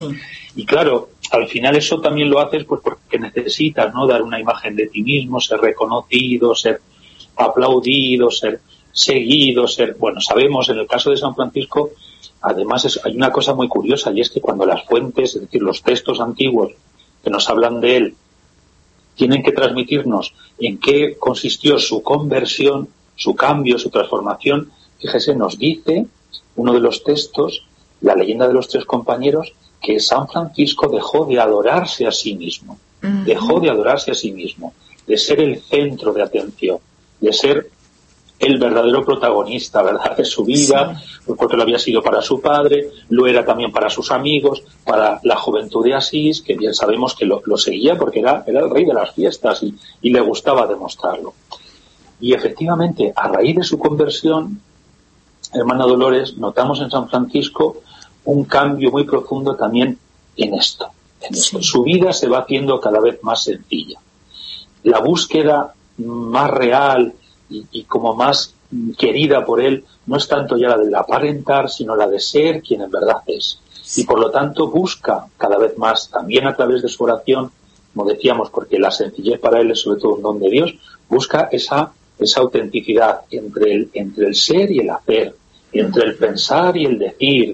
Y claro, al final eso también lo haces pues porque necesitas, ¿no?, dar una imagen de ti mismo, ser reconocido, ser aplaudido, ser seguido, bueno, sabemos en el caso de San Francisco, además hay una cosa muy curiosa, y es que cuando las fuentes, es decir, los textos antiguos que nos hablan de él, tienen que transmitirnos en qué consistió su conversión, su cambio, su transformación. Fíjese, nos dice uno de los textos, la leyenda de los tres compañeros, que San Francisco dejó de adorarse a sí mismo, dejó de adorarse a sí mismo, de ser el centro de atención, de ser el verdadero protagonista, ¿verdad?, de su vida, sí, porque lo había sido para su padre, lo era también para sus amigos, para la juventud de Asís, que bien sabemos que lo seguía porque era el rey de las fiestas y le gustaba demostrarlo. Y efectivamente, a raíz de su conversión, hermana Dolores, notamos en San Francisco un cambio muy profundo también en esto. Sí. Su vida se va haciendo cada vez más sencilla. La búsqueda más real y como más querida por él no es tanto ya la del aparentar, sino la de ser quien en verdad es. Y por lo tanto busca cada vez más, también a través de su oración, como decíamos, porque la sencillez para él es sobre todo un don de Dios, busca esa autenticidad entre el ser y el hacer, entre el pensar y el decir.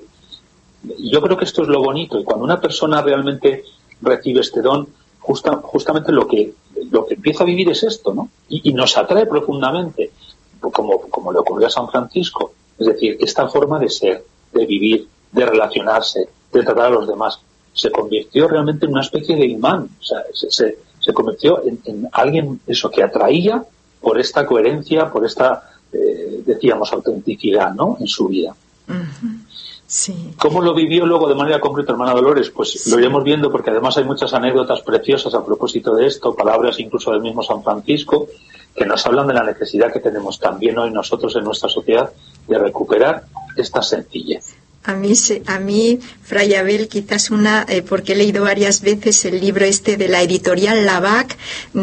Y yo creo que esto es lo bonito, y cuando una persona realmente recibe este don, justamente lo que empieza a vivir es esto, ¿no? Y nos atrae profundamente, como le ocurrió a San Francisco. Es decir, esta forma de ser, de vivir, de relacionarse, de tratar a los demás, se convirtió realmente en una especie de imán. O sea, se convirtió en alguien, eso, que atraía por esta coherencia, por esta, decíamos, autenticidad, ¿no?, en su vida. Uh-huh. Sí. ¿Cómo lo vivió luego de manera concreta, hermana Dolores? Pues sí, lo iremos viendo, porque además hay muchas anécdotas preciosas a propósito de esto, palabras incluso del mismo San Francisco, que nos hablan de la necesidad que tenemos también hoy nosotros en nuestra sociedad de recuperar esta sencillez. A mí, Fray Abel, quizás porque he leído varias veces el libro de la editorial Lavac,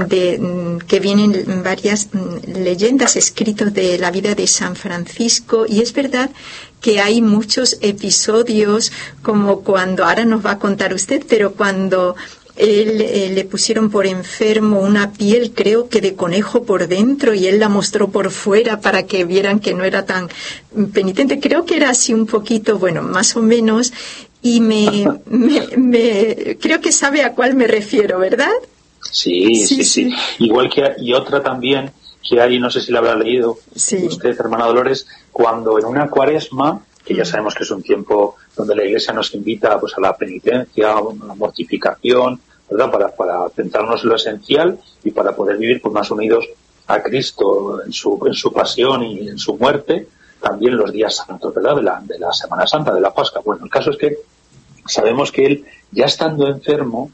que vienen varias leyendas escritas de la vida de San Francisco, y es verdad que hay muchos episodios, como cuando, ahora nos va a contar usted, pero cuando él le pusieron por enfermo una piel, creo que de conejo por dentro, y él la mostró por fuera para que vieran que no era tan penitente. Creo que era así un poquito, bueno, más o menos, y creo que sabe a cuál me refiero, ¿verdad? Sí. Igual que y otra también que hay, no sé si la habrá leído usted, hermana Dolores, cuando en una cuaresma, que ya sabemos que es un tiempo donde la Iglesia nos invita pues a la penitencia, a la mortificación, ¿verdad?, para centrarnos en lo esencial y para poder vivir pues más unidos a Cristo en su pasión y en su muerte, también los días santos, ¿verdad?, de la Semana Santa, de la Pascua. Bueno, el caso es que sabemos que él, ya estando enfermo,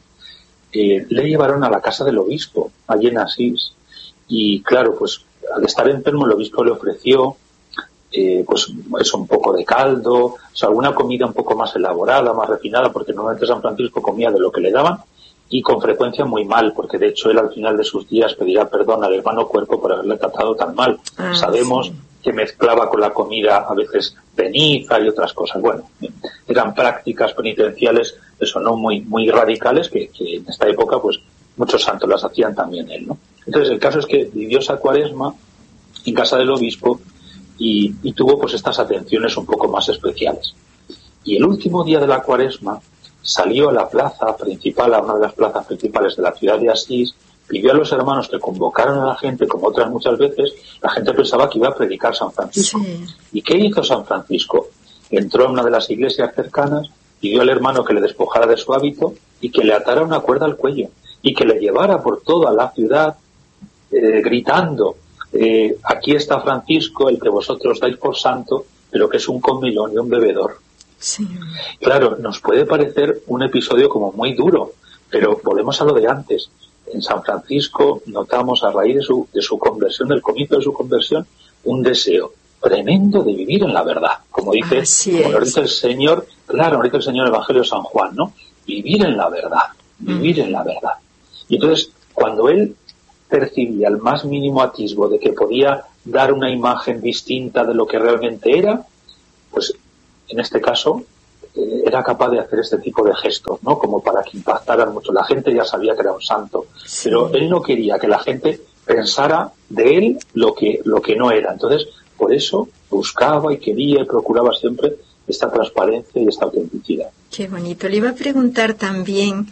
le llevaron a la casa del obispo, allí en Asís, y claro, pues al estar enfermo el obispo le ofreció pues eso, un poco de caldo, o sea, alguna comida un poco más elaborada, más refinada, porque normalmente San Francisco comía de lo que le daban, y con frecuencia muy mal, porque de hecho él al final de sus días pedirá perdón al hermano cuerpo por haberle tratado tan mal. Sabemos que mezclaba con la comida a veces ceniza y otras cosas. Bueno, eran prácticas penitenciales, eso, no muy radicales, que en esta época pues muchos santos las hacían también él, ¿no? Entonces el caso es que vivió esa cuaresma en casa del obispo y tuvo pues estas atenciones un poco más especiales. Y el último día de la cuaresma salió a la plaza principal, a una de las plazas principales de la ciudad de Asís, pidió a los hermanos que convocaran a la gente, como otras muchas veces. La gente pensaba que iba a predicar San Francisco. Sí. ¿Y qué hizo San Francisco? Entró a una de las iglesias cercanas, pidió al hermano que le despojara de su hábito y que le atara una cuerda al cuello y que le llevara por toda la ciudad gritando: aquí está Francisco, el que vosotros dais por santo, pero que es un comilón y un bebedor. Sí. Claro, nos puede parecer un episodio como muy duro, pero volvemos a lo de antes. En San Francisco notamos, a raíz de su conversión, del comienzo de su conversión, un deseo tremendo de vivir en la verdad. Como dice, como lo dice el Señor, claro, lo dice el Señor en el Evangelio de San Juan, ¿no? Vivir en la verdad, vivir en la verdad. Y entonces, cuando él percibía el más mínimo atisbo de que podía dar una imagen distinta de lo que realmente era, pues en este caso era capaz de hacer este tipo de gestos, ¿no? Como para que impactaran mucho. La gente ya sabía que era un santo, sí, pero él no quería que la gente pensara de él lo que no era. Entonces, por eso buscaba y quería y procuraba siempre esta transparencia y esta autenticidad. Qué bonito. Le iba a preguntar también,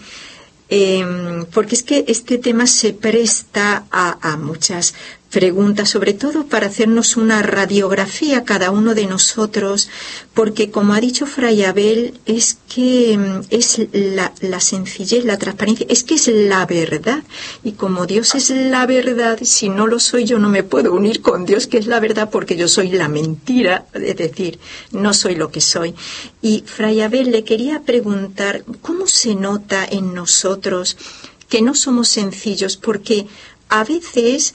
porque es que este tema se presta a muchas preguntas, sobre todo para hacernos una radiografía cada uno de nosotros, porque como ha dicho Fray Abel, es que es la sencillez, la transparencia, es que es la verdad, y como Dios es la verdad, si no lo soy yo no me puedo unir con Dios, que es la verdad, porque yo soy la mentira, es decir, no soy lo que soy. Y Fray Abel, le quería preguntar, ¿cómo se nota en nosotros que no somos sencillos? Porque a veces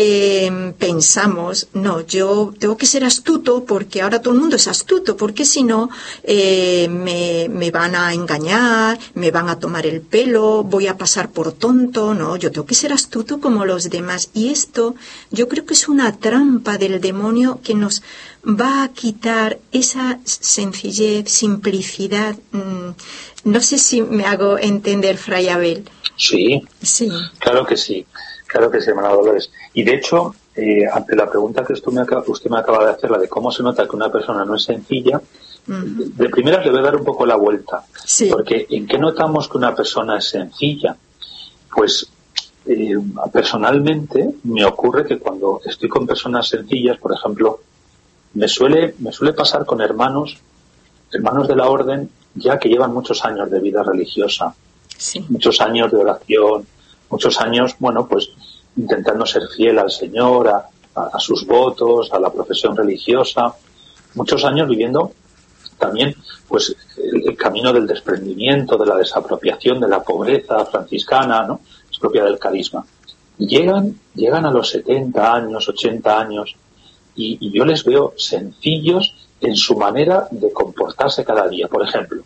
pensamos, no, yo tengo que ser astuto porque ahora todo el mundo es astuto, porque si no me van a engañar, me van a tomar el pelo, voy a pasar por tonto, no, yo tengo que ser astuto como los demás. Y esto yo creo que es una trampa del demonio que nos va a quitar esa sencillez, simplicidad. No sé si me hago entender, Fray Abel. Sí, claro que sí. Claro que sí, hermana Dolores. Y de hecho, ante la pregunta que usted me acaba de hacer, la de cómo se nota que una persona no es sencilla, de primeras le voy a dar un poco la vuelta. Sí. Porque ¿en qué notamos que una persona es sencilla? Pues personalmente me ocurre que cuando estoy con personas sencillas, por ejemplo, me suele pasar con hermanos de la orden ya que llevan muchos años de vida religiosa, sí, muchos años de oración, muchos años, bueno, pues intentando ser fiel al Señor, a sus votos, a la profesión religiosa, muchos años viviendo también pues el camino del desprendimiento, de la desapropiación, de la pobreza franciscana, ¿no? Es propia del carisma. Y llegan a los 70 años, 80 años, y yo les veo sencillos en su manera de comportarse cada día. Por ejemplo,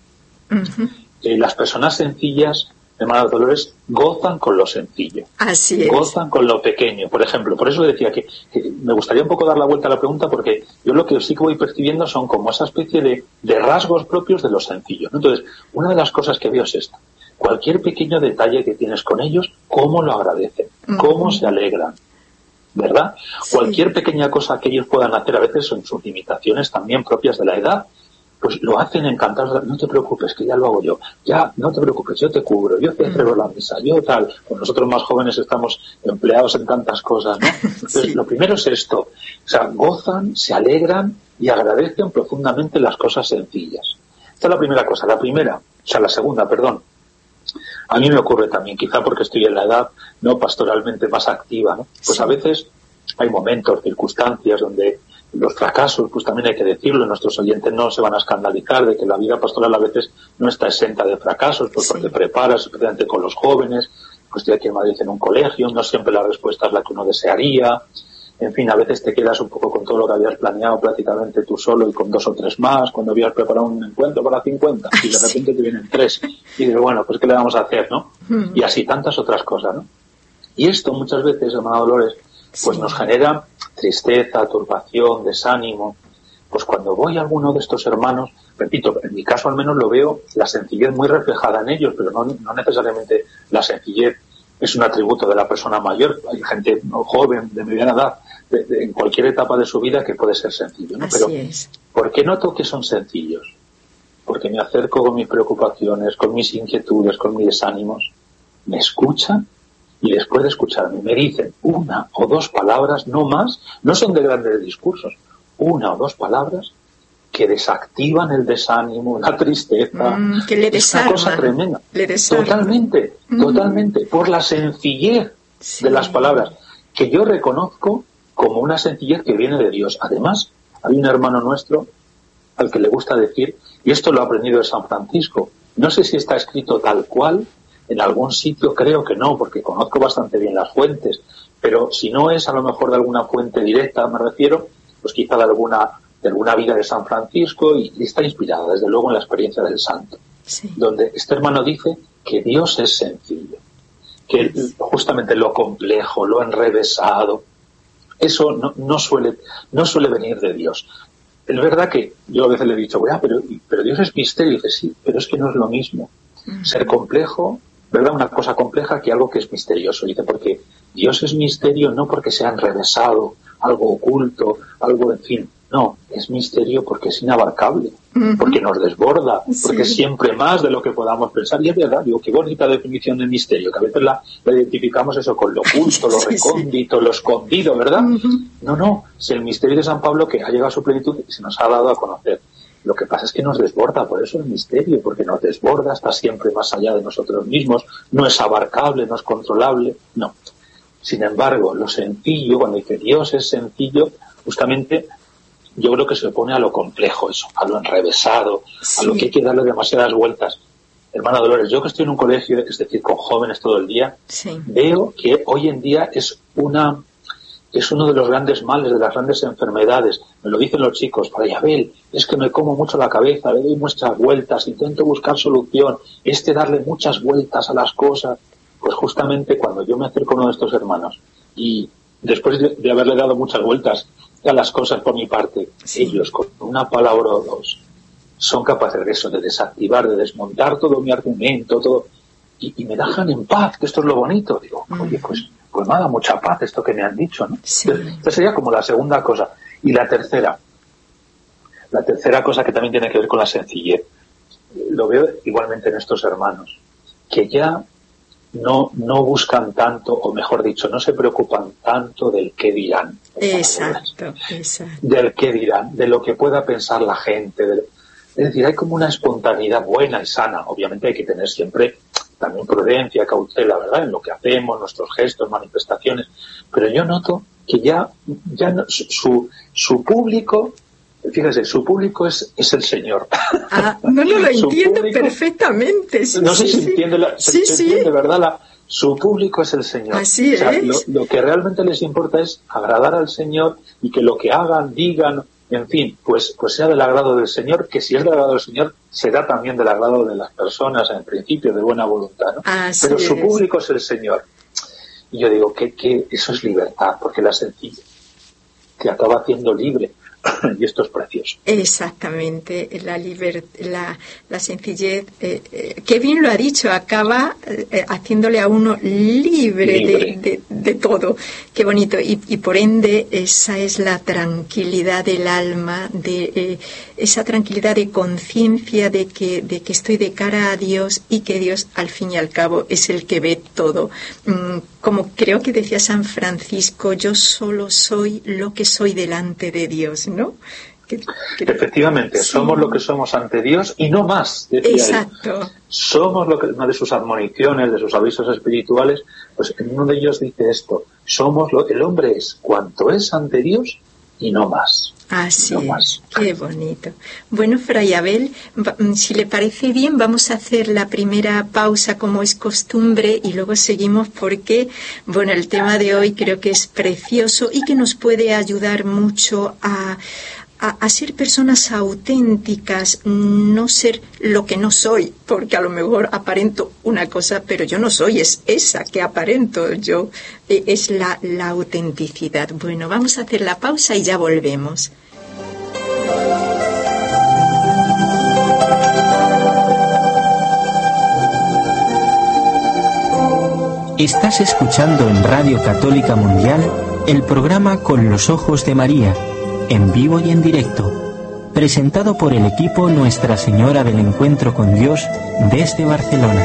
las personas sencillas, hermana Dolores, gozan con lo sencillo. Así es. Gozan con lo pequeño. Por ejemplo, por eso decía que me gustaría un poco dar la vuelta a la pregunta, porque yo lo que sí que voy percibiendo son como esa especie de rasgos propios de lo sencillo, ¿no? Entonces, una de las cosas que veo es esta. Cualquier pequeño detalle que tienes con ellos, cómo lo agradecen, cómo se alegran, ¿verdad? Sí. Cualquier pequeña cosa que ellos puedan hacer, a veces son sus limitaciones también propias de la edad, pues lo hacen encantados. No te preocupes, que ya lo hago yo. Ya, no te preocupes, yo te cubro, yo te celebro la misa, yo tal. Pues nosotros más jóvenes estamos empleados en tantas cosas, ¿no? Entonces, sí, lo primero es esto. O sea, gozan, se alegran y agradecen profundamente las cosas sencillas. Esta es la primera cosa. La segunda, perdón. A mí me ocurre también, quizá porque estoy en la edad, no pastoralmente más activa, ¿no? Pues sí, a veces hay momentos, circunstancias donde los fracasos, pues también hay que decirlo, nuestros oyentes no se van a escandalizar de que la vida pastoral a veces no está exenta de fracasos, pues sí, porque preparas, especialmente con los jóvenes, pues estoy aquí en Madrid en un colegio, no siempre la respuesta es la que uno desearía, en fin, a veces te quedas un poco con todo lo que habías planeado prácticamente tú solo y con 2 o 3 más, cuando habías preparado un encuentro para 50 y de repente te vienen 3 y dices, bueno, pues ¿qué le vamos a hacer, no? Y así tantas otras cosas, ¿no? Y esto muchas veces, hermana Dolores, pues nos genera tristeza, turbación, desánimo. Pues cuando voy a alguno de estos hermanos, repito, en mi caso al menos lo veo la sencillez muy reflejada en ellos, pero no necesariamente la sencillez es un atributo de la persona mayor. Hay gente joven, de mediana edad, en cualquier etapa de su vida que puede ser sencillo, ¿no? Pero ¿por qué noto que son sencillos? Porque me acerco con mis preocupaciones, con mis inquietudes, con mis desánimos, me escuchan. Y después de escucharme me dicen 1 o 2 palabras, no más, no son de grandes discursos, 1 o 2 palabras que desactivan el desánimo, la tristeza, que le desarma, es una cosa tremenda. Totalmente, por la sencillez de las palabras, que yo reconozco como una sencillez que viene de Dios. Además, hay un hermano nuestro al que le gusta decir, y esto lo ha aprendido de San Francisco, no sé si está escrito tal cual, en algún sitio creo que no, porque conozco bastante bien las fuentes, pero si no es a lo mejor de alguna fuente directa, me refiero, pues quizá de alguna vida de San Francisco, y está inspirada desde luego en la experiencia del santo, donde este hermano dice que Dios es sencillo, que justamente lo complejo, lo enrevesado, eso no suele venir de Dios. es verdad que yo a veces le he dicho, pero Dios es misterio. Y dice, sí, pero es que no es lo mismo ser complejo, ¿verdad? Una cosa compleja que algo que es misterioso. Dice, porque Dios es misterio no porque sea enrevesado, algo oculto, algo, en fin. No, es misterio porque es inabarcable, porque nos desborda, porque es siempre más de lo que podamos pensar. Y es verdad, digo, qué bonita definición de misterio, que a veces la identificamos eso con lo oculto, lo recóndito, lo escondido, ¿verdad? No, es el misterio de San Pablo que ha llegado a su plenitud y se nos ha dado a conocer. Lo que pasa es que nos desborda, por eso el misterio, porque nos desborda, está siempre más allá de nosotros mismos, no es abarcable, no es controlable, no. Sin embargo, lo sencillo, cuando dice Dios es sencillo, justamente yo creo que se opone a lo complejo, eso, a lo enrevesado, a lo que hay que darle demasiadas vueltas. Hermana Dolores, yo que estoy en un colegio, es decir, con jóvenes todo el día, veo que hoy en día es uno de los grandes males, de las grandes enfermedades. Me lo dicen los chicos, Fray Abel, es que me como mucho la cabeza, le doy muchas vueltas, intento buscar solución, darle muchas vueltas a las cosas. Pues justamente cuando yo me acerco a uno de estos hermanos y después de haberle dado muchas vueltas a las cosas por mi parte, ellos con una palabra o dos son capaces de eso, de desactivar, de desmontar todo mi argumento, todo, y me dejan en paz, que esto es lo bonito. Digo, oye, pues me ha dado mucha paz esto que me han dicho, ¿no? Esta sería como la segunda cosa. Y la tercera cosa que también tiene que ver con la sencillez, lo veo igualmente en estos hermanos, que ya no buscan tanto, o mejor dicho, no se preocupan tanto del qué dirán. Exacto. Del qué dirán, de lo que pueda pensar la gente. Es decir, hay como una espontaneidad buena y sana. Obviamente hay que tener siempre también prudencia, cautela, ¿verdad?, en lo que hacemos, nuestros gestos, manifestaciones. Pero yo noto que ya no, su público, fíjese, su público es el Señor. No lo entiendo perfectamente. No sé si entiende, entiende, ¿verdad? Su público es el Señor. Así es. Lo que realmente les importa es agradar al Señor y que lo que hagan, digan, en fin, pues sea del agrado del Señor, que si es del agrado del Señor, será también del agrado de las personas, en principio, de buena voluntad, ¿no? Pero su público es el Señor. Y yo digo que eso es libertad, porque la sencilla te acaba haciendo libre. Y esto es precioso. Exactamente, la sencillez, qué bien lo ha dicho, acaba haciéndole a uno libre. De todo. Qué bonito. Y por ende, esa es la tranquilidad del alma, esa tranquilidad de conciencia de que estoy de cara a Dios y que Dios, al fin y al cabo, es el que ve todo. Como creo que decía San Francisco, yo solo soy lo que soy delante de Dios, ¿no? Efectivamente, somos lo que somos ante Dios y no más, decía Exacto. Él. Somos lo que, una de sus admoniciones, de sus avisos espirituales, pues en uno de ellos dice esto: el hombre es cuanto es ante Dios y no más. Así es, qué bonito. Bueno, Fray Abel, si le parece bien, vamos a hacer la primera pausa como es costumbre y luego seguimos porque, bueno, el tema de hoy creo que es precioso y que nos puede ayudar mucho a ser personas auténticas, no ser lo que no soy, porque a lo mejor aparento una cosa, pero yo no soy, es esa que aparento yo, es la autenticidad. Bueno, vamos a hacer la pausa y ya volvemos. Estás escuchando en Radio Católica Mundial el programa Con los Ojos de María, en vivo y en directo, presentado por el equipo Nuestra Señora del Encuentro con Dios desde Barcelona.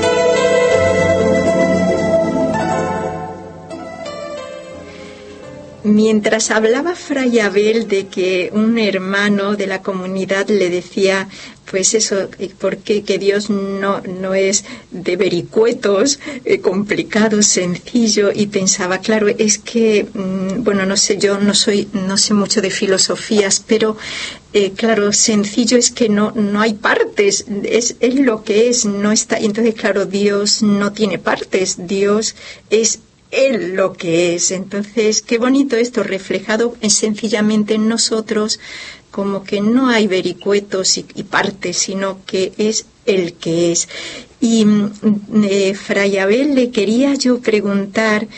Mientras hablaba Fray Abel de que un hermano de la comunidad le decía, pues eso, porque que Dios no es de vericuetos, complicado, sencillo, y pensaba, claro, es que, bueno, no sé, yo no sé mucho de filosofías, pero claro, sencillo es que no hay partes, es lo que es, no está, y entonces claro, Dios no tiene partes, Dios es Él lo que es. Entonces, qué bonito esto reflejado sencillamente en nosotros, como que no hay vericuetos y partes, sino que es el que es. Y Fray Abel, le quería yo preguntar,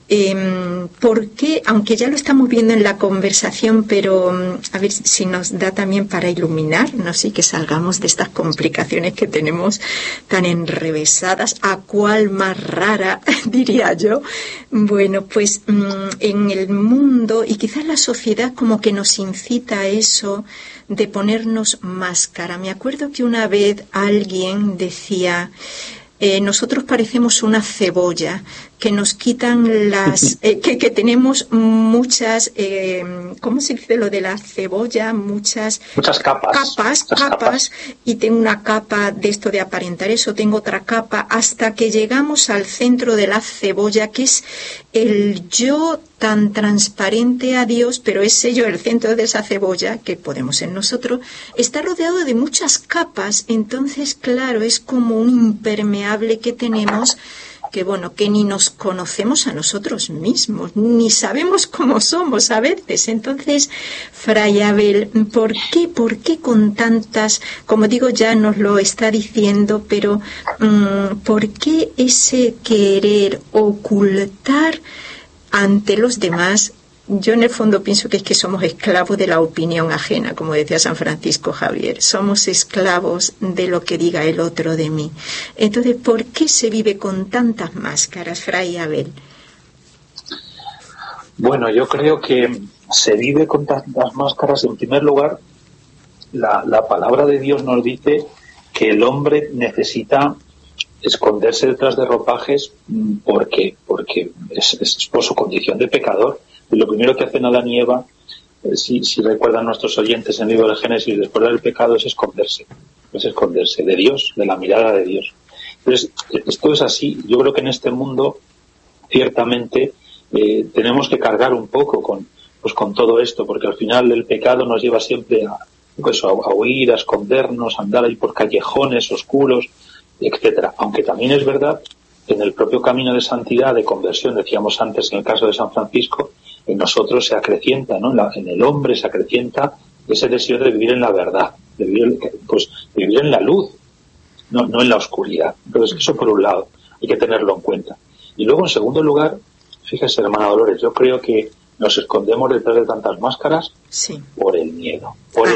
¿por qué, aunque ya lo estamos viendo en la conversación, pero a ver si nos da también para iluminarnos y que salgamos de estas complicaciones que tenemos tan enrevesadas, a cuál más rara, diría yo? Bueno, pues en el mundo y quizás la sociedad como que nos incita a eso de ponernos máscara. Me acuerdo que una vez alguien decía... nosotros parecemos una cebolla, que nos quitan las... que tenemos muchas... ¿cómo se dice lo de la cebolla? Muchas capas, y tengo una capa de esto de aparentar eso, tengo otra capa, hasta que llegamos al centro de la cebolla, que es el yo tan transparente a Dios, pero ese yo, el centro de esa cebolla, que podemos ser nosotros, está rodeado de muchas capas. Entonces, claro, es como un impermeable que tenemos, que bueno, que ni nos conocemos a nosotros mismos, ni sabemos cómo somos a veces. Entonces, Fray Abel, ¿por qué con tantas, como digo, ya nos lo está diciendo, pero ¿por qué ese querer ocultar ante los demás? Yo en el fondo pienso que es que somos esclavos de la opinión ajena, como decía San Francisco Javier. Somos esclavos de lo que diga el otro de mí. Entonces, ¿por qué se vive con tantas máscaras, Fray Abel? Bueno, yo creo que se vive con tantas máscaras. En primer lugar, la palabra de Dios nos dice que el hombre necesita esconderse detrás de ropajes porque es por su condición de pecador. Y lo primero que hacen Adán y Eva, si recuerdan nuestros oyentes en el libro de Génesis, después del pecado, es esconderse de Dios, de la mirada de Dios. Entonces, esto es así. Yo creo que en este mundo, ciertamente, tenemos que cargar un poco con todo esto, porque al final el pecado nos lleva siempre a huir, a escondernos, a andar ahí por callejones oscuros, etcétera. Aunque también es verdad que en el propio camino de santidad, de conversión, decíamos antes en el caso de San Francisco, en nosotros se acrecienta, ¿no? En el hombre se acrecienta ese deseo de vivir en la verdad, de vivir en la luz, no en la oscuridad. Entonces, eso por un lado, hay que tenerlo en cuenta. Y luego, en segundo lugar, fíjese, hermana Dolores, yo creo que nos escondemos detrás de tantas máscaras por el miedo.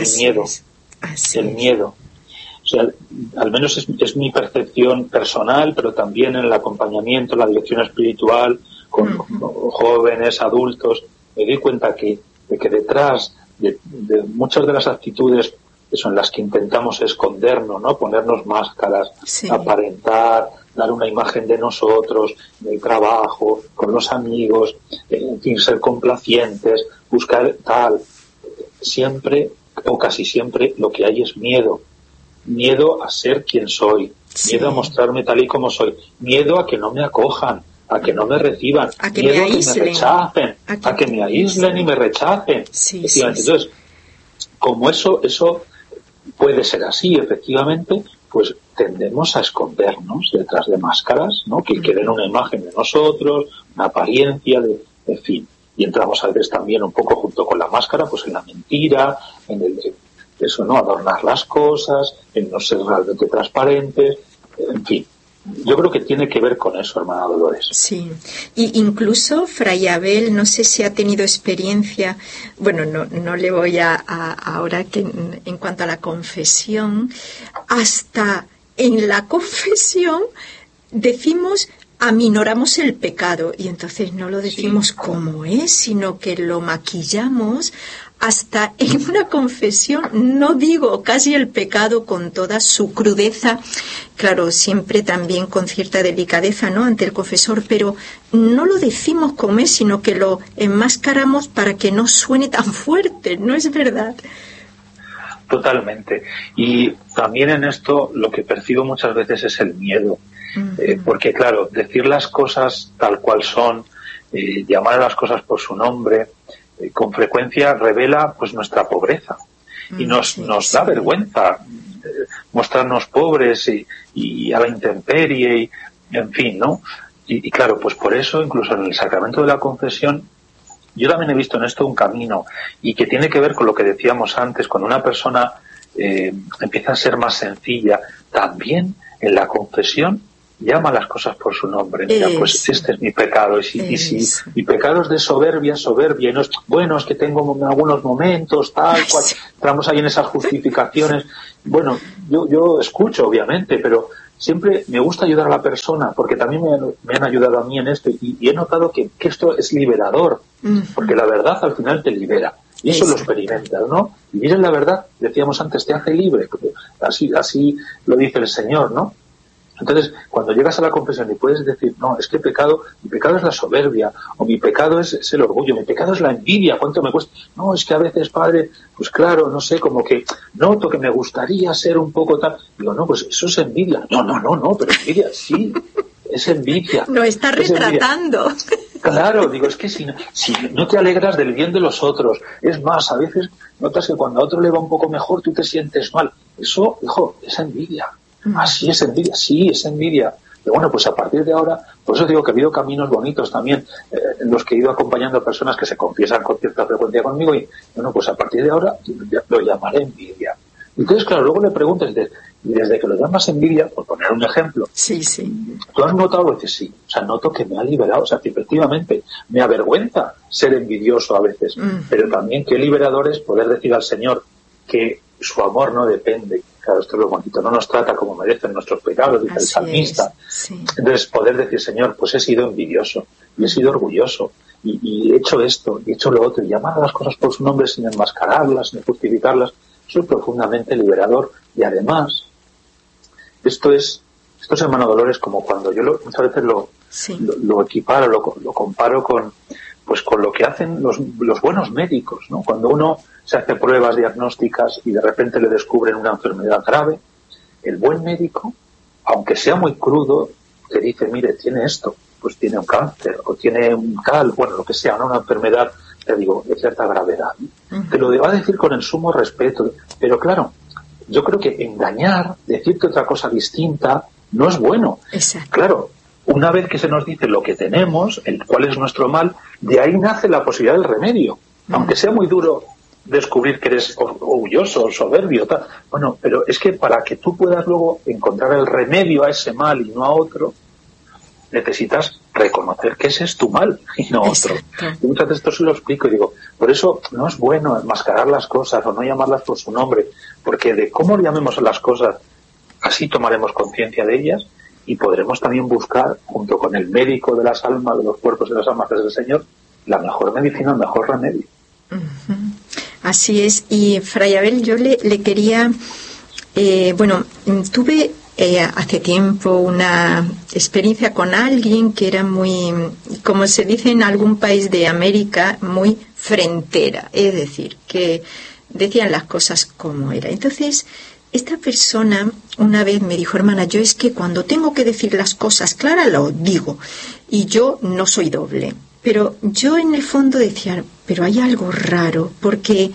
El miedo. O sea, al menos es mi percepción personal, pero también en el acompañamiento, la dirección espiritual, con jóvenes, adultos, me doy cuenta de que detrás de muchas de las actitudes eso en las que intentamos escondernos, ¿no? Ponernos máscaras, aparentar, dar una imagen de nosotros, del trabajo, con los amigos, en fin, ser complacientes, buscar tal. Siempre, o casi siempre, lo que hay es miedo. Miedo a ser quien soy, miedo a mostrarme tal y como soy, miedo a que no me acojan, a que no me reciban, miedo a que me rechacen, a que me aíslen y me rechacen. Entonces, como eso puede ser así, efectivamente, pues tendemos a escondernos detrás de máscaras, ¿no? Que den una imagen de nosotros, una apariencia, en fin. Y entramos a veces también un poco junto con la máscara, pues en la mentira, eso, ¿no? Adornar las cosas, en no ser realmente transparentes, en fin. Yo creo que tiene que ver con eso, hermana Dolores. Sí, y incluso Fray Abel, no sé si ha tenido experiencia, bueno, no le voy a ahora que en cuanto a la confesión, hasta en la confesión decimos, aminoramos el pecado, y entonces no lo decimos como es, sino que lo maquillamos. Hasta en una confesión, no digo casi el pecado con toda su crudeza, claro, siempre también con cierta delicadeza, ¿no?, ante el confesor, pero no lo decimos como es, sino que lo enmascaramos para que no suene tan fuerte, ¿no es verdad? Totalmente. Y también en esto lo que percibo muchas veces es el miedo, porque claro, decir las cosas tal cual son, llamar a las cosas por su nombre, con frecuencia revela pues nuestra pobreza y nos da vergüenza mostrarnos pobres y a la intemperie y en fin, ¿no? Y claro, pues por eso incluso en el sacramento de la confesión yo también he visto en esto un camino y que tiene que ver con lo que decíamos antes, cuando una persona empieza a ser más sencilla, también en la confesión llama las cosas por su nombre. Mira, pues este es mi pecado. Y si mi pecado es de soberbia, y no es, bueno, es que tengo algunos momentos, tal cual, entramos ahí en esas justificaciones. Bueno, yo escucho, obviamente, pero siempre me gusta ayudar a la persona, porque también me han ayudado a mí en esto, y he notado que esto es liberador, porque la verdad al final te libera. Y eso lo experimentas, ¿no? Y miren, la verdad, decíamos antes, te hace libre. Así lo dice el Señor, ¿no? Entonces, cuando llegas a la confesión y puedes decir, no, es que mi pecado es la soberbia, o mi pecado es el orgullo, mi pecado es la envidia, ¿cuánto me cuesta? No, es que a veces, padre, pues claro, no sé, como que noto que me gustaría ser un poco tal. Digo, no, pues eso es envidia. No, pero envidia, sí, es envidia. Lo está retratando. Claro, digo, es que si no te alegras del bien de los otros, es más, a veces notas que cuando a otro le va un poco mejor, tú te sientes mal. Eso, hijo, es envidia. Sí, es envidia, sí, es envidia. Y bueno, pues a partir de ahora, por eso digo que ha habido caminos bonitos también, en los que he ido acompañando a personas que se confiesan con cierta frecuencia conmigo, y bueno, pues a partir de ahora lo llamaré envidia. Entonces, claro, luego le preguntas, y desde que lo llamas envidia, por poner un ejemplo, sí. ¿Tú has notado? Dices, sí, o sea, noto que me ha liberado, o sea, que efectivamente me avergüenza ser envidioso a veces, pero también qué liberador es poder decir al Señor que su amor no depende. Claro, esto es lo bonito, no nos trata como merecen nuestros pecados, dice el salmista. Sí. Entonces, poder decir, Señor, pues he sido envidioso, y he sido orgulloso, y he hecho esto, y he hecho lo otro, y llamar a las cosas por su nombre sin enmascararlas, sin justificarlas, eso es profundamente liberador. Y además, esto es, hermano Dolores, como cuando yo muchas veces lo equiparo, lo comparo con lo que hacen los buenos médicos, ¿no? Cuando uno se hace pruebas diagnósticas y de repente le descubren una enfermedad grave, el buen médico, aunque sea muy crudo, te dice, mire, tiene esto, pues tiene un cáncer, o tiene un bueno, lo que sea, ¿no? Una enfermedad, te digo, de cierta gravedad. Te lo va a decir con el sumo respeto, pero claro, yo creo que engañar, decirte otra cosa distinta, no es bueno. Exacto. Claro, una vez que se nos dice lo que tenemos, cuál es nuestro mal, de ahí nace la posibilidad del remedio. Aunque sea muy duro descubrir que eres orgulloso, soberbio, tal. Bueno, pero es que para que tú puedas luego encontrar el remedio a ese mal y no a otro, necesitas reconocer que ese es tu mal y no otro. Y muchas veces esto se lo explico y digo, por eso no es bueno enmascarar las cosas o no llamarlas por su nombre, porque de cómo llamemos a las cosas, así tomaremos conciencia de ellas y podremos también buscar, junto con el médico de las almas, de los cuerpos y las almas del Señor, la mejor medicina, el mejor remedio. Así es. Y Fray Abel, yo le quería, tuve hace tiempo una experiencia con alguien que era muy, como se dice en algún país de América, muy frentera, es decir, que decían las cosas como era. Entonces, esta persona una vez me dijo, hermana, yo es que cuando tengo que decir las cosas claras lo digo, y yo no soy doble. Pero yo en el fondo decía, pero hay algo raro, porque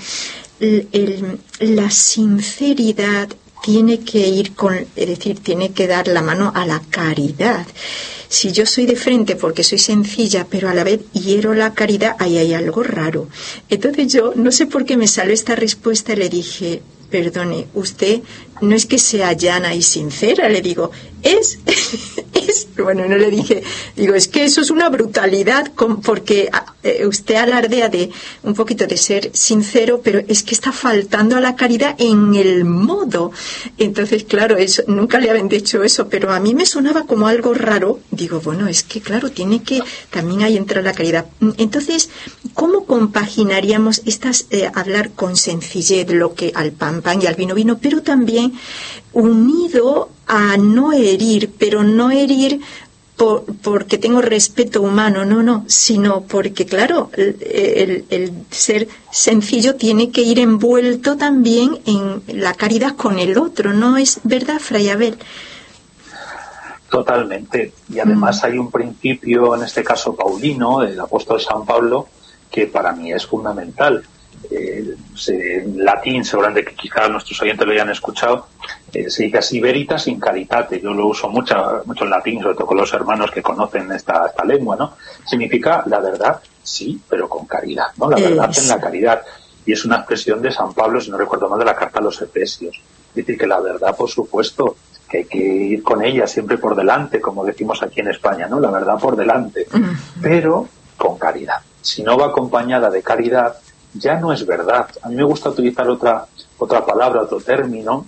la sinceridad tiene que ir tiene que dar la mano a la caridad. Si yo soy de frente porque soy sencilla, pero a la vez hiero la caridad, ahí hay algo raro. Entonces yo no sé por qué me salió esta respuesta y le dije, perdone, usted no es que sea llana y sincera, le digo, bueno, no le dije, digo, es que eso es una brutalidad, porque usted alardea de un poquito de ser sincero, pero es que está faltando a la caridad en el modo. Entonces, claro, nunca le habían dicho eso, pero a mí me sonaba como algo raro. Digo, bueno, es que claro, tiene que también ahí entrar la caridad. Entonces, ¿cómo compaginaríamos hablar con sencillez, lo que al pan y al vino, pero también unido a no herir, pero no herir porque tengo respeto humano, no, sino porque, claro, el ser sencillo tiene que ir envuelto también en la caridad con el otro, ¿no es verdad, Fray Abel? Totalmente, y además hay un principio, en este caso paulino, del apóstol San Pablo, que para mí es fundamental. En latín, seguramente que quizás nuestros oyentes lo hayan escuchado, se dice así, veritas in caritate. Yo lo uso mucho en latín, sobre todo con los hermanos que conocen esta lengua, ¿no? Significa la verdad, sí, pero con caridad, ¿no? La verdad en la caridad. Y es una expresión de San Pablo, si no recuerdo mal, de la carta a los Efesios. Es decir, que la verdad, por supuesto, que hay que ir con ella siempre por delante, como decimos aquí en España, ¿no? La verdad por delante, pero con caridad. Si no va acompañada de caridad, ya no es verdad. A mí me gusta utilizar otra palabra, otro término,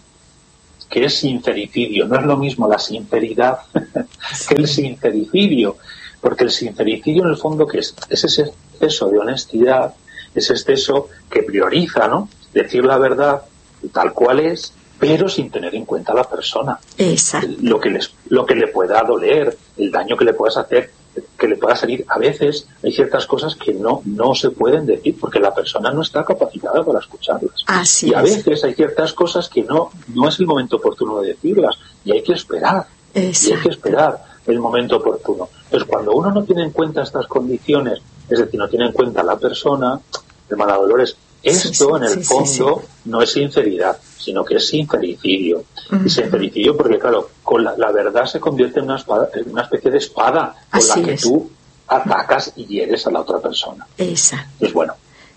que es sincericidio. No es lo mismo la sinceridad que el sincericidio, porque el sincericidio en el fondo que es ese exceso de honestidad, ese exceso que prioriza, ¿no? Decir la verdad tal cual es, pero sin tener en cuenta a la persona. Exacto. Lo que le pueda doler, el daño que le puedas hacer, que le pueda salir. A veces hay ciertas cosas que no se pueden decir porque la persona no está capacitada para escucharlas. Así y a es. veces hay ciertas cosas que no es el momento oportuno de decirlas y hay que esperar. Exacto. Y hay que esperar el momento oportuno. Entonces, cuando uno no tiene en cuenta estas condiciones, es decir, no tiene en cuenta a la persona, hermana Dolores, esto en el fondo no es sinceridad, sino que es sincericidio. Y sincericidio porque, claro, con la verdad se convierte en una especie de espada con la que tú atacas y hieres a la otra persona. Exacto. Pues bueno,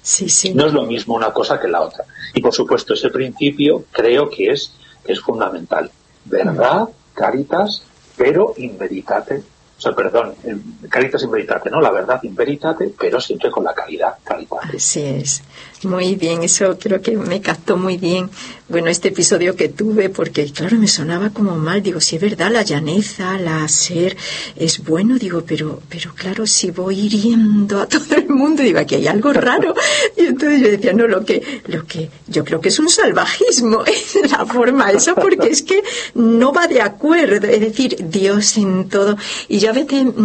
no es lo mismo una cosa que la otra. Y por supuesto, ese principio creo que es fundamental. Verdad, caritas, pero in veritate. O sea, perdón, caritas in veritate, ¿no? La verdad in veritate, pero siempre con la caridad, caritate. Así es. Muy bien, eso creo que me captó muy bien. Bueno, este episodio que tuve, porque claro, me sonaba como mal. Digo, sí es verdad, la llaneza, la ser es bueno. Digo, pero claro, si voy hiriendo a todo el mundo, digo, aquí hay algo raro. Y entonces yo decía, no, lo que yo creo que es un salvajismo, es la forma esa, porque es que no va de acuerdo. Es decir, Dios en todo. Y yo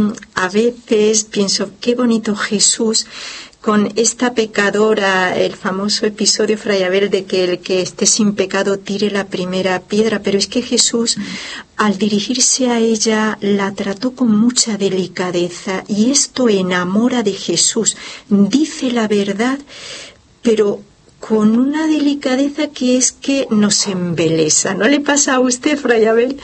a veces pienso, qué bonito Jesús con esta pecadora, el famoso episodio, Fray Abel, de que el que esté sin pecado tire la primera piedra, pero es que Jesús, al dirigirse a ella, la trató con mucha delicadeza, y esto enamora de Jesús. Dice la verdad, pero con una delicadeza que es que nos embelesa. ¿No le pasa a usted, Fray Abel?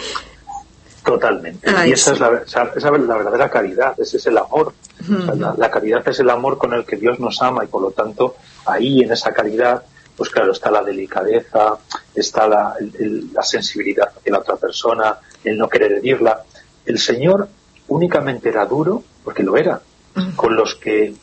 Totalmente. Y esa es la verdadera caridad, ese es el amor. O sea, la caridad es el amor con el que Dios nos ama, y por lo tanto ahí en esa caridad pues claro está la delicadeza, está la sensibilidad hacia la otra persona, el no querer herirla. El Señor únicamente era duro porque lo era con los que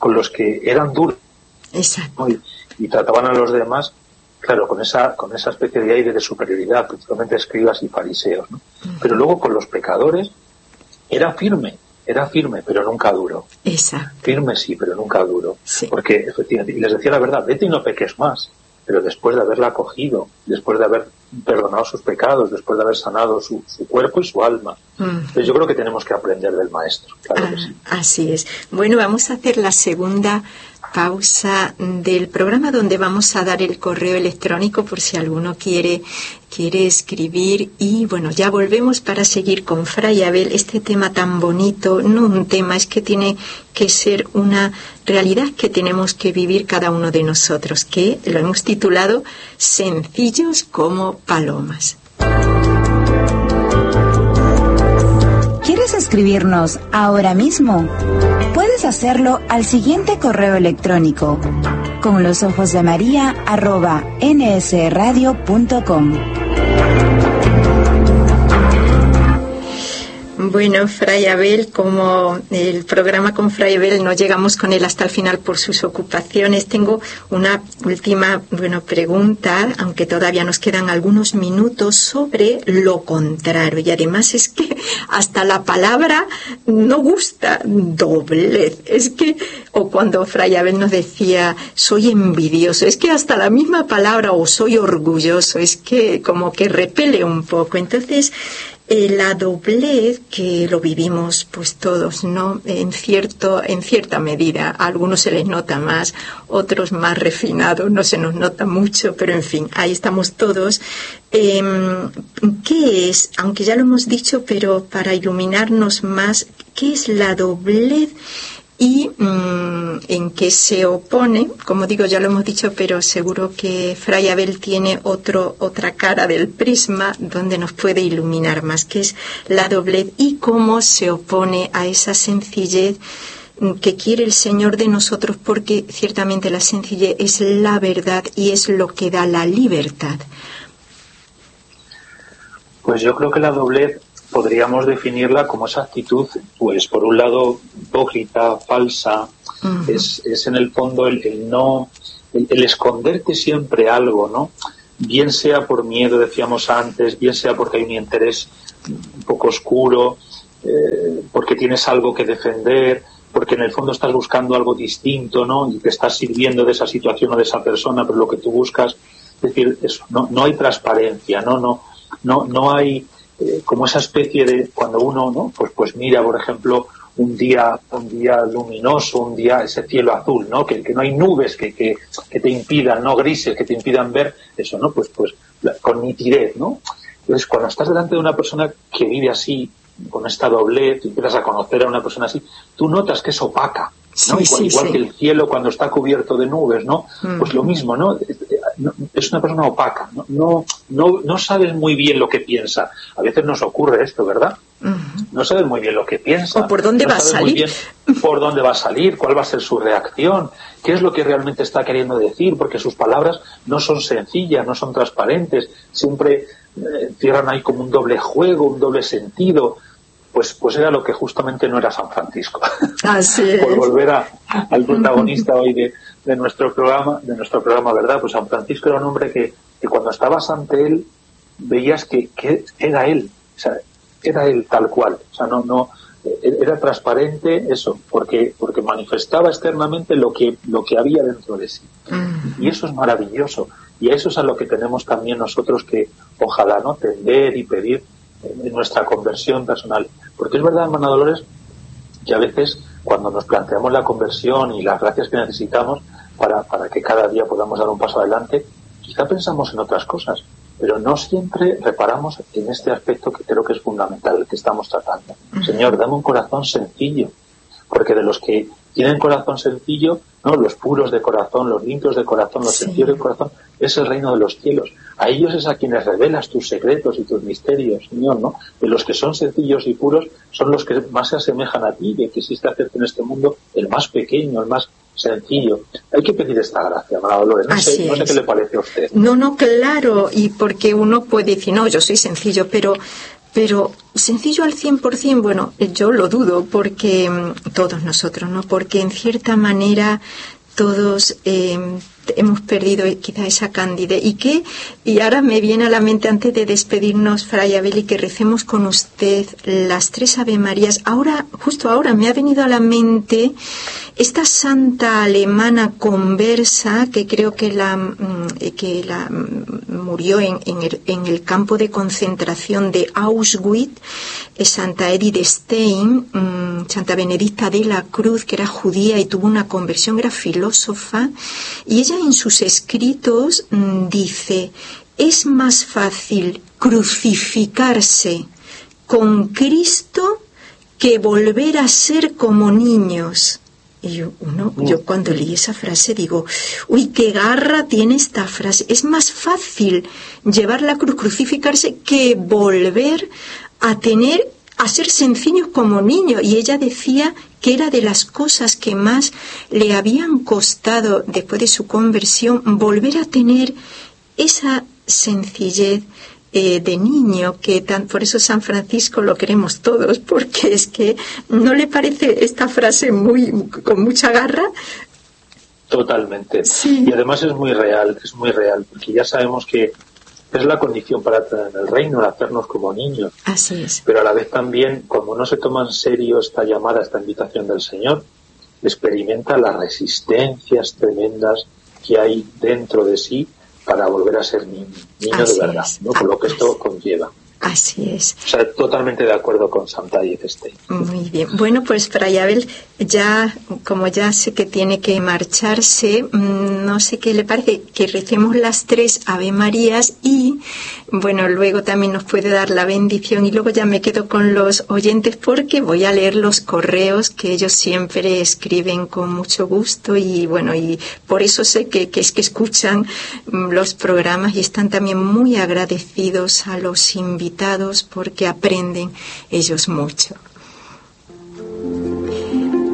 eran duros. Exacto. Y trataban a los demás, claro, con esa especie de aire de superioridad, principalmente escribas y fariseos, ¿no? Pero luego con los pecadores era firme, pero nunca duro. Exacto. Firme sí, pero nunca duro. Sí. Porque efectivamente, y les decía la verdad, vete y no peques más. Pero después de haberla acogido, después de haber perdonado sus pecados, después de haber sanado su cuerpo y su alma. Entonces yo creo que tenemos que aprender del Maestro. Claro que sí. Así es. Bueno, vamos a hacer la segunda pausa del programa, donde vamos a dar el correo electrónico por si alguno quiere escribir, y bueno, ya volvemos para seguir con Fray Abel este tema tan bonito. No un tema, es que tiene que ser una realidad que tenemos que vivir cada uno de nosotros, que lo hemos titulado Sencillos como palomas. ¿Quieres escribirnos ahora mismo? Puedes hacerlo al siguiente correo electrónico: conlosojosdemaria@nsradio.com. Bueno, Fray Abel, como el programa con Fray Abel no llegamos con él hasta el final por sus ocupaciones, tengo una última pregunta, aunque todavía nos quedan algunos minutos, sobre lo contrario. Y además es que hasta la palabra no gusta, doblez. Es que, o cuando Fray Abel nos decía, soy envidioso, es que hasta la misma palabra, o soy orgulloso, es que como que repele un poco. Entonces, la doblez, que lo vivimos pues todos, ¿no? En cierta medida. A algunos se les nota más, otros más refinados, no se nos nota mucho, pero en fin, ahí estamos todos. ¿Qué es? Aunque ya lo hemos dicho, pero para iluminarnos más, ¿qué es la doblez? Y en qué se opone, como digo, ya lo hemos dicho, pero seguro que Fray Abel tiene otra cara del prisma donde nos puede iluminar más, que es la doblez y cómo se opone a esa sencillez que quiere el Señor de nosotros, porque ciertamente la sencillez es la verdad y es lo que da la libertad. Pues yo creo que la doblez podríamos definirla como esa actitud, pues por un lado hipócrita, falsa, es en el fondo el esconderte siempre algo, ¿no? Bien sea por miedo, decíamos antes, bien sea porque hay un interés un poco oscuro, porque tienes algo que defender, porque en el fondo estás buscando algo distinto, ¿no? Y te estás sirviendo de esa situación o de esa persona, pero lo que tú buscas, es decir, eso, no hay transparencia, no hay como esa especie de cuando uno, ¿no? Pues mira, por ejemplo, un día luminoso, un día ese cielo azul, ¿no? Que no hay nubes que te impidan, no grises, que te impidan ver eso, ¿no? Pues con nitidez, ¿no? Entonces, cuando estás delante de una persona que vive así, con esta doblez, y empiezas a conocer a una persona así, tú notas que es opaca, ¿no? Igual que el cielo cuando está cubierto de nubes, ¿no? Pues lo mismo, ¿no? Es una persona opaca, no sabes muy bien lo que piensa. A veces nos ocurre esto, ¿verdad? No sabes muy bien lo que piensa. O por dónde va a salir. Muy bien por dónde va a salir, cuál va a ser su reacción, qué es lo que realmente está queriendo decir, porque sus palabras no son sencillas, no son transparentes, siempre cierran ahí como un doble juego, un doble sentido. Pues era lo que justamente no era San Francisco. Así es. Por volver al protagonista hoy de nuestro programa, ¿verdad? Pues San Francisco era un hombre que cuando estabas ante él veías que era él, o sea, era él tal cual, o sea, no era transparente eso, porque manifestaba externamente lo que había dentro de sí. Y eso es maravilloso, y a eso es a lo que tenemos también nosotros que ojalá, ¿no?, tender y pedir en nuestra conversión personal. Porque es verdad, hermana Dolores, que a veces cuando nos planteamos la conversión y las gracias que necesitamos para que cada día podamos dar un paso adelante, quizá pensamos en otras cosas, pero no siempre reparamos en este aspecto que creo que es fundamental, el que estamos tratando. Señor, dame un corazón sencillo, porque de los que tienen corazón sencillo, ¿no?, los puros de corazón, los limpios de corazón, los sencillos de corazón, es el reino de los cielos. A ellos es a quienes revelas tus secretos y tus misterios, Señor, ¿no? De los que son sencillos y puros son los que más se asemejan a ti, que quisiste hacerte en este mundo el más pequeño, el más sencillo. Hay que pedir esta gracia, hermana Dolores. No sé qué le parece a usted. No, claro, y porque uno puede decir, no, yo soy sencillo, pero sencillo al 100%, bueno, yo lo dudo, porque todos nosotros, ¿no? Porque en cierta manera todos hemos perdido quizá esa candidez. Y ahora me viene a la mente, antes de despedirnos, Fray Abel, y que recemos con usted las 3 Ave Marías, justo ahora me ha venido a la mente esta santa alemana conversa, que creo que la murió en el campo de concentración de Auschwitz, Santa Edith Stein, Santa Benedicta de la Cruz, que era judía y tuvo una conversión, era filósofa, y ella en sus escritos dice: es más fácil crucificarse con Cristo que volver a ser como niños. Y yo cuando leí esa frase digo, uy, qué garra tiene esta frase. Es más fácil llevar la cruz, crucificarse, que volver a ser sencillos como niños. Y ella decía que era de las cosas que más le habían costado después de su conversión, volver a tener esa sencillez de niño, por eso San Francisco lo queremos todos, porque es que ¿no le parece esta frase con mucha garra? Totalmente. Sí. Y además es muy real, porque ya sabemos que es la condición para entrar en el reino, el hacernos como niños. Así es. Pero a la vez también, cuando uno se toma en serio esta llamada, esta invitación del Señor, experimenta las resistencias tremendas que hay dentro de sí para volver a ser niño de verdad, ¿no? Con lo que esto conlleva. Así es. O sea, totalmente de acuerdo con Santa Edith Stein. Muy bien. Bueno, pues Fray Abel, como ya sé que tiene que marcharse, no sé qué le parece que recemos las 3 Ave Marías y, bueno, luego también nos puede dar la bendición, y luego ya me quedo con los oyentes porque voy a leer los correos que ellos siempre escriben con mucho gusto, y bueno, y por eso sé que es que escuchan los programas y están también muy agradecidos a los invitados porque aprenden ellos mucho.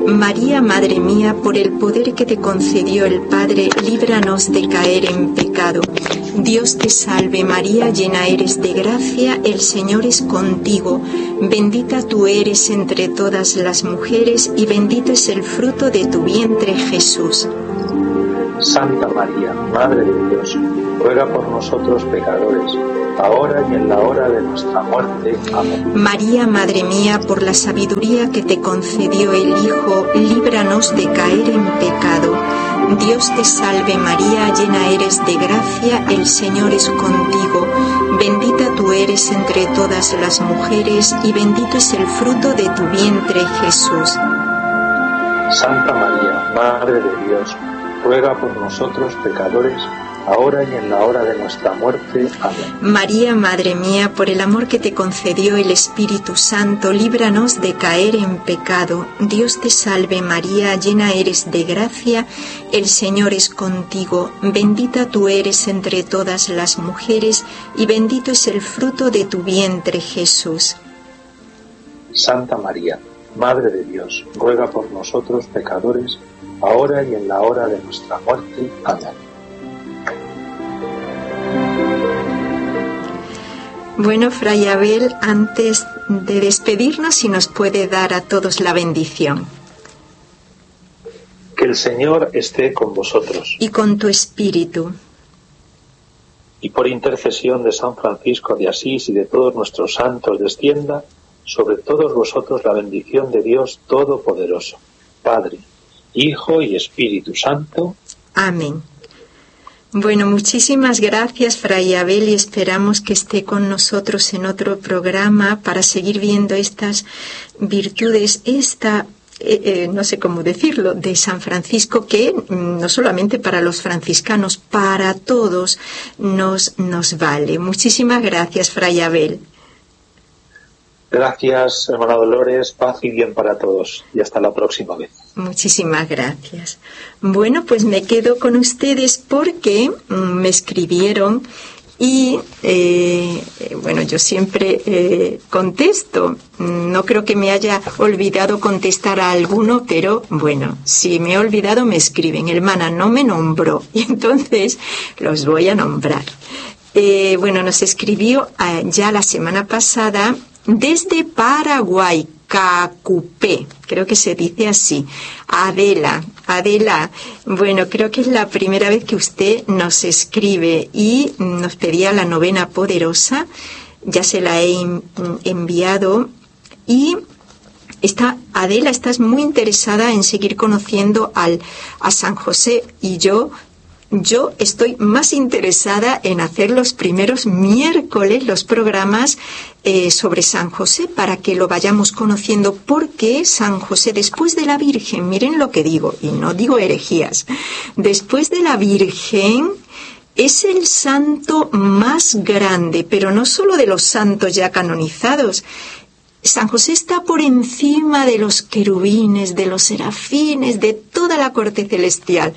María, Madre mía, por el poder que te concedió el Padre, líbranos de caer en pecado. Dios te salve María, llena eres de gracia, el Señor es contigo. Bendita tú eres entre todas las mujeres y bendito es el fruto de tu vientre, Jesús. Santa María, Madre de Dios, ruega por nosotros pecadores, ahora y en la hora de nuestra muerte. Amén. María, Madre mía, por la sabiduría que te concedió el Hijo, líbranos de caer en pecado. Dios te salve María, llena eres de gracia, el Señor es contigo. Bendita tú eres entre todas las mujeres y bendito es el fruto de tu vientre, Jesús. Santa María, Madre de Dios, ruega por nosotros pecadores, ahora y en la hora de nuestra muerte. Amén. María, Madre mía, por el amor que te concedió el Espíritu Santo, líbranos de caer en pecado. Dios te salve María, llena eres de gracia, el Señor es contigo. Bendita tú eres entre todas las mujeres y bendito es el fruto de tu vientre, Jesús. Santa María, Madre de Dios, ruega por nosotros pecadores, ahora y en la hora de nuestra muerte. Amén. Bueno, Fray Abel, antes de despedirnos, si nos puede dar a todos la bendición. Que el Señor esté con vosotros. Y con tu espíritu. Y por intercesión de San Francisco de Asís y de todos nuestros santos, descienda sobre todos vosotros la bendición de Dios Todopoderoso, Padre, Hijo y Espíritu Santo. Amén. Bueno, muchísimas gracias, Fray Abel, y esperamos que esté con nosotros en otro programa para seguir viendo estas virtudes, no sé cómo decirlo, de San Francisco, que no solamente para los franciscanos, para todos nos vale. Muchísimas gracias, Fray Abel. Gracias, hermana Dolores, paz y bien para todos, y hasta la próxima vez. Muchísimas gracias. Bueno, pues me quedo con ustedes porque me escribieron y, bueno, yo siempre contesto. No creo que me haya olvidado contestar a alguno, pero bueno, si me he olvidado me escriben. Hermana, no me nombró, y entonces los voy a nombrar. Bueno, nos escribió ya la semana pasada desde Paraguay, Cacupé, creo que se dice así. Adela, bueno, creo que es la primera vez que usted nos escribe y nos pedía la novena poderosa, ya se la he enviado y Adela, estás muy interesada en seguir conociendo a San José y yo estoy más interesada en hacer los primeros miércoles los programas sobre San José para que lo vayamos conociendo, porque San José, después de la Virgen, miren lo que digo, y no digo herejías, después de la Virgen es el santo más grande, pero no solo de los santos ya canonizados. San José está por encima de los querubines, de los serafines, de toda la corte celestial.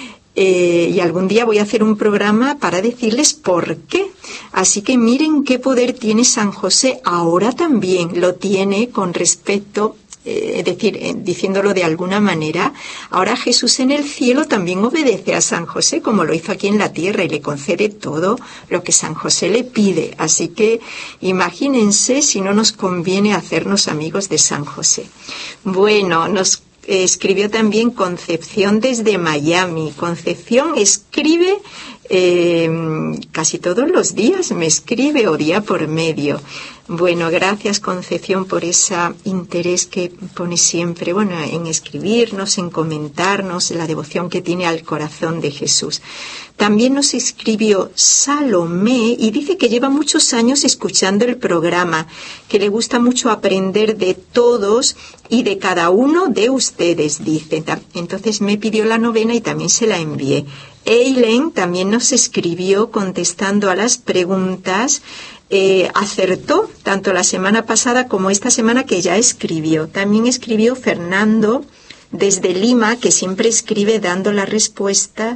Y algún día voy a hacer un programa para decirles por qué. Así que miren qué poder tiene San José. Ahora también lo tiene con respecto, diciéndolo de alguna manera, ahora Jesús en el cielo también obedece a San José como lo hizo aquí en la tierra y le concede todo lo que San José le pide. Así que imagínense si no nos conviene hacernos amigos de San José. Bueno, nos escribió también Concepción desde Miami. Concepción escribe casi todos los días, me escribe o día por medio. Bueno, gracias Concepción por ese interés que pone siempre, bueno, en escribirnos, en comentarnos, la devoción que tiene al corazón de Jesús. También nos escribió Salomé y dice que lleva muchos años escuchando el programa, que le gusta mucho aprender de todos y de cada uno de ustedes, dice. Entonces me pidió la novena y también se la envié. Eileen también nos escribió contestando a las preguntas, acertó tanto la semana pasada como esta semana que ya escribió. También escribió Fernando desde Lima, que siempre escribe dando la respuesta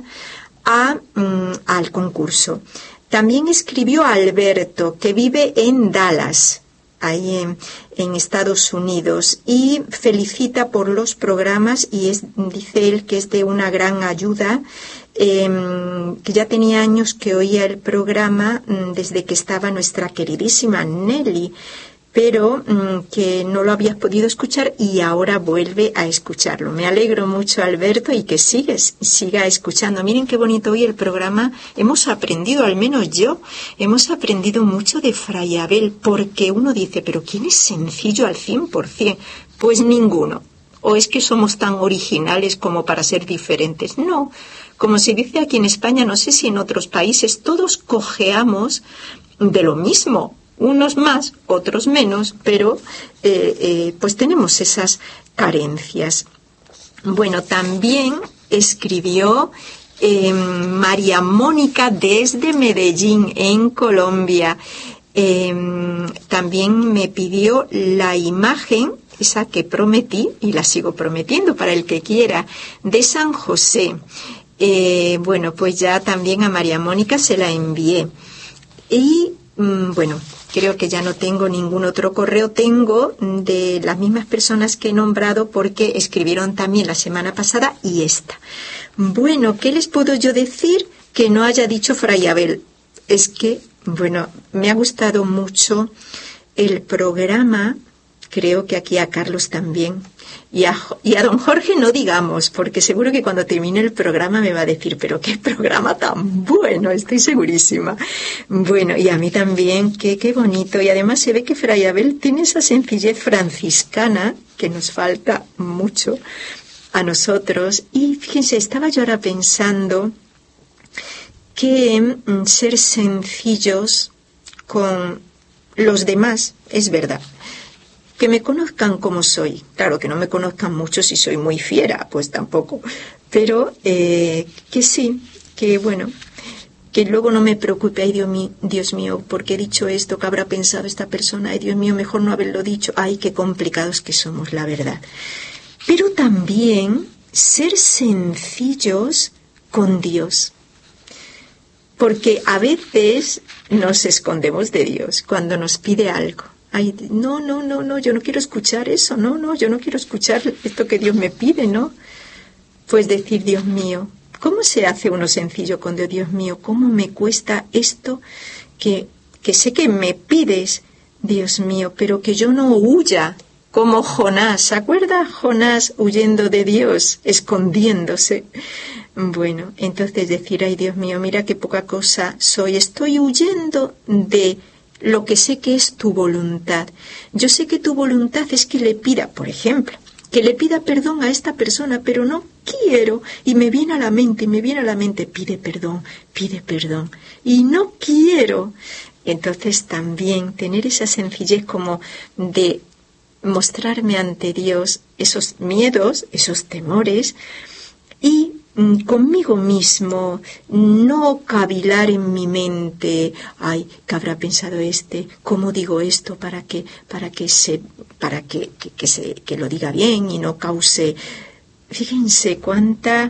al concurso. También escribió Alberto, que vive en Dallas. ahí en Estados Unidos, y felicita por los programas y dice él que es de una gran ayuda, que ya tenía años que oía el programa desde que estaba nuestra queridísima Nelly, pero que no lo había podido escuchar y ahora vuelve a escucharlo. Me alegro mucho, Alberto, y que siga escuchando. Miren qué bonito hoy el programa. Hemos aprendido, al menos yo, hemos aprendido mucho de Fray Abel, porque uno dice, ¿pero quién es sencillo al 100%? Pues ninguno. ¿O es que somos tan originales como para ser diferentes? No. Como se dice aquí en España, no sé si en otros países, todos cojeamos de lo mismo. Unos más, otros menos, pero pues tenemos esas carencias. Bueno, también escribió María Mónica desde Medellín, en Colombia. También me pidió la imagen, esa que prometí, y la sigo prometiendo para el que quiera, de San José. Bueno, pues ya también a María Mónica se la envié. Y bueno, creo que ya no tengo ningún otro correo. Tengo de las mismas personas que he nombrado porque escribieron también la semana pasada y esta. Bueno, ¿qué les puedo yo decir que no haya dicho Fray Abel? Es que, bueno, me ha gustado mucho el programa. Creo que aquí a Carlos también. Y a don Jorge no digamos, porque seguro que cuando termine el programa me va a decir, pero qué programa tan bueno, estoy segurísima. Bueno, y a mí también, qué bonito. Y además se ve que Fray Abel tiene esa sencillez franciscana que nos falta mucho a nosotros. Y fíjense, estaba yo ahora pensando que ser sencillos con los demás es verdad. Que me conozcan como soy. Claro, que no me conozcan mucho si soy muy fiera, pues tampoco. Pero que sí, que bueno, que luego no me preocupe, ay Dios mío, porque he dicho esto, que habrá pensado esta persona, ay Dios mío, mejor no haberlo dicho, ay, qué complicados que somos, la verdad. Pero también ser sencillos con Dios. Porque a veces nos escondemos de Dios cuando nos pide algo. Ay, no, yo no quiero escuchar eso, no, yo no quiero escuchar esto que Dios me pide, ¿no? Pues decir, Dios mío, ¿cómo se hace uno sencillo con Dios? Dios mío, ¿cómo me cuesta esto que sé que me pides, Dios mío, pero que yo no huya como Jonás? ¿Se acuerda Jonás huyendo de Dios, escondiéndose? Bueno, entonces decir, ay, Dios mío, mira qué poca cosa soy, estoy huyendo de lo que sé que es tu voluntad. Yo sé que tu voluntad es que le pida, por ejemplo, que le pida perdón a esta persona, pero no quiero, y me viene a la mente, pide perdón, y no quiero. Entonces también tener esa sencillez como de mostrarme ante Dios esos miedos, esos temores, y conmigo mismo, no cavilar en mi mente, ay, ¿qué habrá pensado este? ¿Cómo digo esto para que lo diga bien y no cause? Fíjense cuánto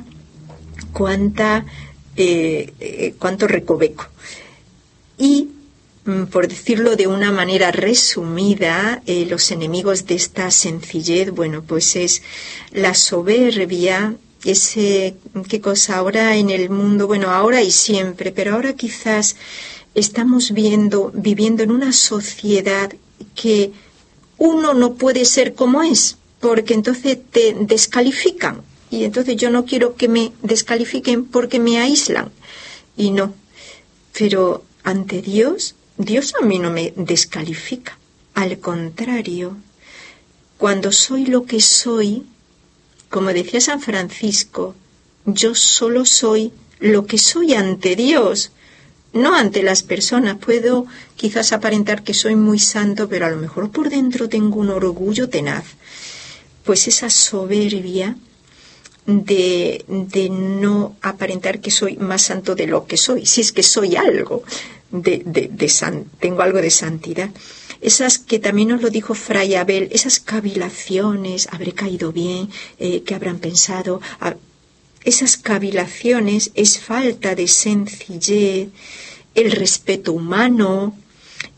recoveco. Y por decirlo de una manera resumida, los enemigos de esta sencillez, bueno, pues es la soberbia. ¿Qué cosa? Ahora en el mundo, bueno, ahora y siempre, pero ahora quizás estamos viviendo en una sociedad que uno no puede ser como es, porque entonces te descalifican. Y entonces yo no quiero que me descalifiquen porque me aíslan. Y no. Pero ante Dios a mí no me descalifica. Al contrario, cuando soy lo que soy, como decía San Francisco, yo solo soy lo que soy ante Dios, no ante las personas. Puedo quizás aparentar que soy muy santo, pero a lo mejor por dentro tengo un orgullo tenaz. Pues esa soberbia de no aparentar que soy más santo de lo que soy, si es que soy algo tengo algo de santidad. Esas que también nos lo dijo Fray Abel, esas cavilaciones, habré caído bien, ¿qué habrán pensado? Esas cavilaciones es falta de sencillez, el respeto humano,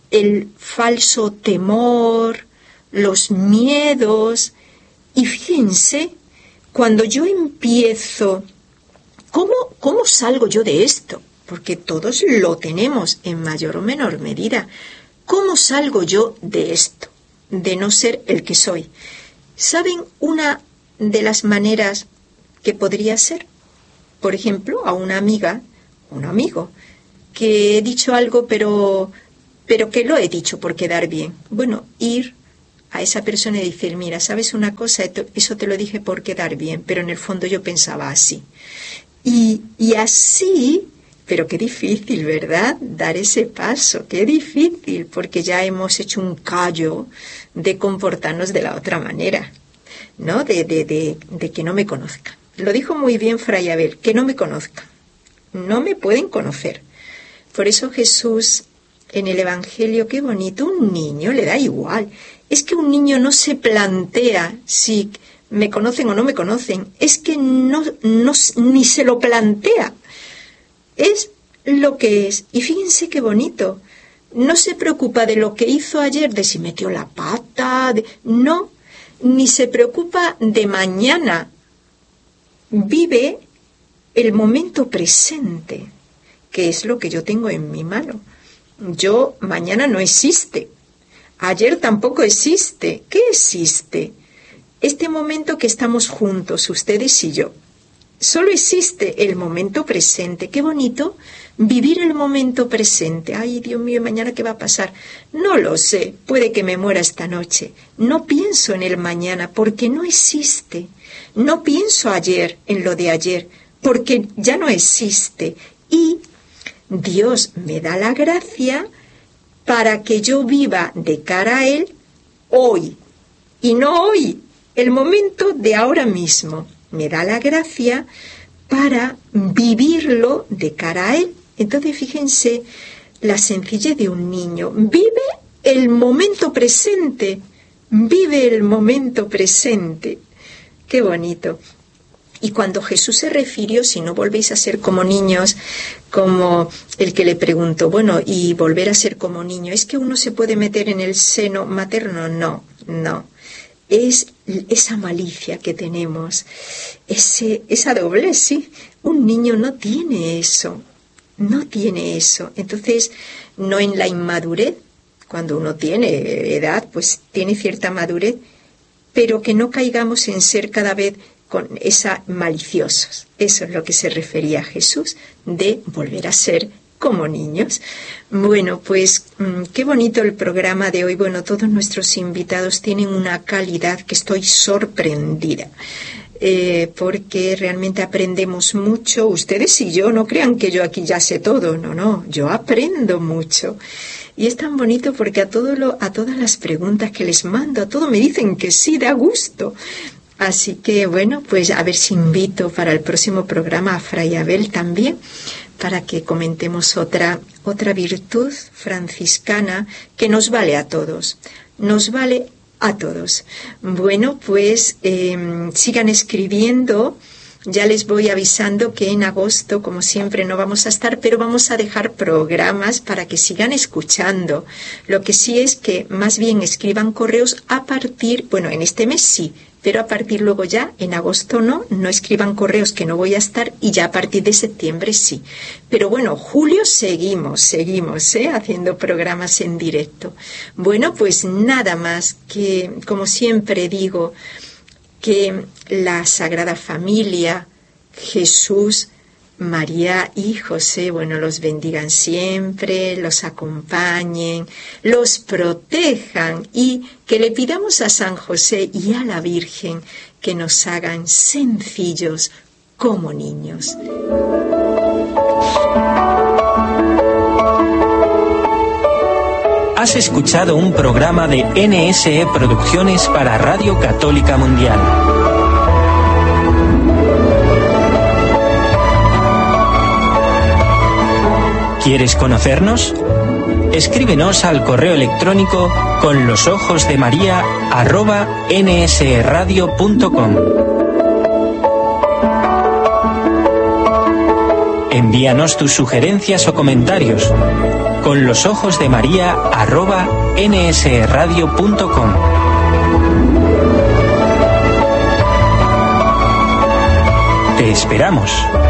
el falso temor, los miedos. Y fíjense, cuando yo empiezo, ¿cómo salgo yo de esto? Porque todos lo tenemos en mayor o menor medida. ¿Cómo salgo yo de esto? De no ser el que soy. ¿Saben una de las maneras que podría ser? Por ejemplo, a una amiga, un amigo, que he dicho algo, pero que lo he dicho por quedar bien. Bueno, ir a esa persona y decir, mira, ¿sabes una cosa? Eso te lo dije por quedar bien, pero en el fondo yo pensaba así. Y así, pero qué difícil, ¿verdad? Dar ese paso, qué difícil, porque ya hemos hecho un callo de comportarnos de la otra manera, ¿no? De que no me conozcan. Lo dijo muy bien Fray Abel, que no me conozcan. No me pueden conocer. Por eso Jesús, en el Evangelio, qué bonito, un niño le da igual. Es que un niño no se plantea si me conocen o no me conocen. Es que no ni se lo plantea. Es lo que es. Y fíjense qué bonito. No se preocupa de lo que hizo ayer, de si metió la pata. No, ni se preocupa de mañana. Vive el momento presente, que es lo que yo tengo en mi mano. Mañana no existe. Ayer tampoco existe. ¿Qué existe? Este momento que estamos juntos, ustedes y yo. Solo existe el momento presente. Qué bonito vivir el momento presente. Ay, Dios mío, ¿mañana qué va a pasar? No lo sé. Puede que me muera esta noche. No pienso en el mañana porque no existe. No pienso ayer en lo de ayer porque ya no existe. Y Dios me da la gracia para que yo viva de cara a Él hoy. Y no hoy, el momento de ahora mismo. Me da la gracia para vivirlo de cara a Él. Entonces, fíjense la sencillez de un niño. Vive el momento presente. Vive el momento presente. Qué bonito. Y cuando Jesús se refirió, si no volvéis a ser como niños, como el que le preguntó, bueno, ¿y volver a ser como niño? ¿Es que uno se puede meter en el seno materno? No. Es esa malicia que tenemos, esa doblez, sí. Un niño no tiene eso. Entonces, no en la inmadurez, cuando uno tiene edad, pues tiene cierta madurez, pero que no caigamos en ser cada vez con esa maliciosos. Eso es lo que se refería a Jesús, de volver a ser como niños. Bueno, pues qué bonito el programa de hoy. Bueno, todos nuestros invitados tienen una calidad que estoy sorprendida, porque realmente aprendemos mucho. Ustedes y yo, no crean que yo aquí ya sé todo, no, yo aprendo mucho. Y es tan bonito porque a todas las preguntas que les mando, a todo me dicen que sí, da gusto. Así que bueno, pues a ver si invito para el próximo programa a Fray Abel también, para que comentemos otra virtud franciscana que nos vale a todos. Bueno, pues sigan escribiendo. Ya les voy avisando que en agosto, como siempre, no vamos a estar, pero vamos a dejar programas para que sigan escuchando. Lo que sí es que más bien escriban correos en este mes sí, pero a partir luego ya, en agosto no escriban correos que no voy a estar, y ya a partir de septiembre sí. Pero bueno, julio seguimos, haciendo programas en directo. Bueno, pues nada más que, como siempre digo, que la Sagrada Familia, Jesús, María y José, los bendigan siempre, los acompañen, los protejan, y que le pidamos a San José y a la Virgen que nos hagan sencillos como niños. Has escuchado un programa de NSE Producciones para Radio Católica Mundial. ¿Quieres conocernos? Escríbenos al correo electrónico conlosojosdemaria@nsradio.com. Envíanos tus sugerencias o comentarios. con los ojos de María @nsradio.com. Te esperamos.